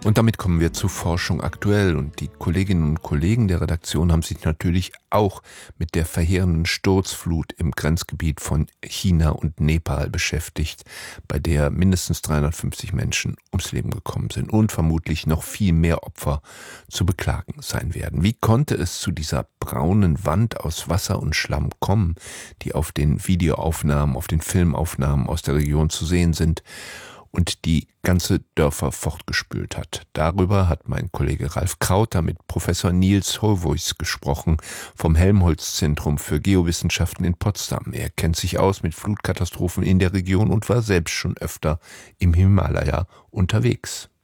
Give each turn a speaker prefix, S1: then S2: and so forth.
S1: Und damit kommen wir zu Forschung aktuell. Und die Kolleginnen und Kollegen der Redaktion haben sich natürlich auch mit der verheerenden Sturzflut im Grenzgebiet von China und Nepal beschäftigt, bei der mindestens 350 Menschen ums Leben gekommen sind und vermutlich noch viel mehr Opfer zu beklagen sein werden. Wie konnte es zu dieser braunen Wand aus Wasser und Schlamm kommen, die auf den Videoaufnahmen, auf den Filmaufnahmen aus der Region zu sehen sind und die ganze Dörfer fortgespült hat? Darüber hat mein Kollege Ralf Krauter mit Professor Niels Holvoys gesprochen vom Helmholtz-Zentrum für Geowissenschaften in Potsdam. Er kennt sich aus mit Flutkatastrophen in der Region und war selbst schon öfter im Himalaya unterwegs.